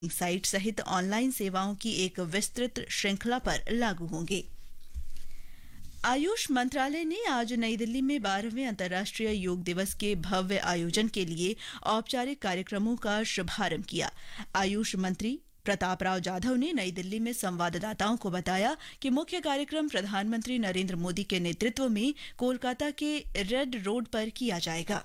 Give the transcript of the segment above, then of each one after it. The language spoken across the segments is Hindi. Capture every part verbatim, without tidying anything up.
साइट सहित ऑनलाइन सेवाओं की एक विस्तृत श्रृंखला पर लागू होंगे। आयुष मंत्रालय ने आज नई दिल्ली में बारहवें अंतर्राष्ट्रीय योग दिवस के भव्य आयोजन के लिए औपचारिक कार्यक्रमों का शुभारंभ किया। आयुष मंत्री प्रताप राव जाधव ने नई दिल्ली में संवाददाताओं को बताया कि मुख्य कार्यक्रम प्रधानमंत्री नरेंद्र मोदी के नेतृत्व में कोलकाता के रेड रोड पर किया जाएगा।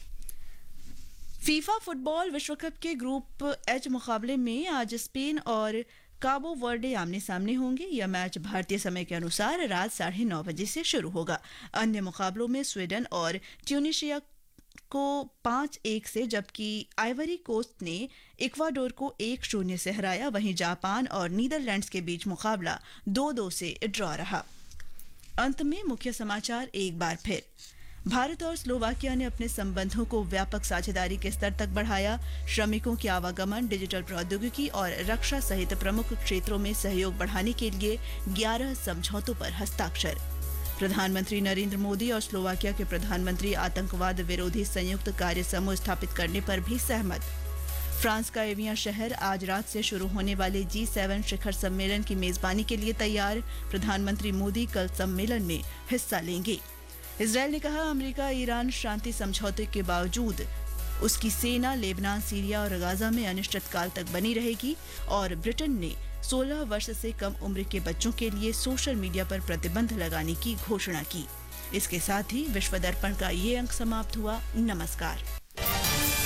फीफा फुटबॉल विश्व कप के ग्रुप एच मुकाबले में आज स्पेन और काबो वर्डे आमने सामने होंगे। यह मैच भारतीय समय के अनुसार रात साढ़े नौ बजे से शुरू होगा। अन्य मुकाबलों में स्वीडन और ट्यूनीशिया को पांच एक से, जबकि आइवरी कोस्ट ने इक्वाडोर को एक शून्य से हराया। वहीं जापान और नीदरलैंड्स के बीच मुकाबला दो दो से ड्रॉ रहा। अंत में मुख्य समाचार एक बार फिर। भारत और स्लोवाकिया ने अपने संबंधों को व्यापक साझेदारी के स्तर तक बढ़ाया। श्रमिकों के आवागमन, डिजिटल प्रौद्योगिकी और रक्षा सहित प्रमुख क्षेत्रों में सहयोग बढ़ाने के लिए ग्यारह समझौतों पर हस्ताक्षर। प्रधानमंत्री नरेंद्र मोदी और स्लोवाकिया के प्रधानमंत्री आतंकवाद विरोधी संयुक्त कार्य समूह स्थापित करने पर भी सहमत। फ्रांस का एवियां शहर आज रात से शुरू होने वाले जी सेवन शिखर सम्मेलन की मेजबानी के लिए तैयार। प्रधानमंत्री मोदी कल सम्मेलन में हिस्सा लेंगे। इजरायल ने कहा, अमेरिका ईरान शांति समझौते के बावजूद उसकी सेना लेबनान, सीरिया और गाजा में अनिश्चितकाल तक बनी रहेगी। और ब्रिटेन ने सोलह वर्ष से कम उम्र के बच्चों के लिए सोशल मीडिया पर प्रतिबंध लगाने की घोषणा की। इसके साथ ही विश्व दर्पण का ये अंक समाप्त हुआ। नमस्कार।